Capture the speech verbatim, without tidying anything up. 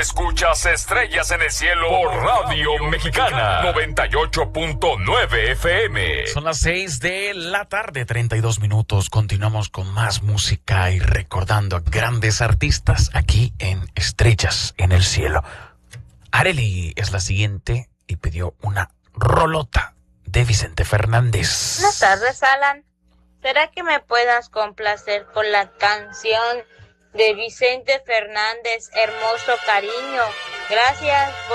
escuchas Estrellas en el Cielo por Radio Mexicana noventa y ocho punto nueve F M. Son las seis de la tarde, treinta y dos minutos. Continuamos con más música y recordando a grandes artistas aquí en Estrellas en el Cielo. Arely es la siguiente y pidió una rolota de Vicente Fernández. Buenas tardes, Alan. ¿Será que me puedas complacer con la canción de Vicente Fernández, Hermoso Cariño? Gracias.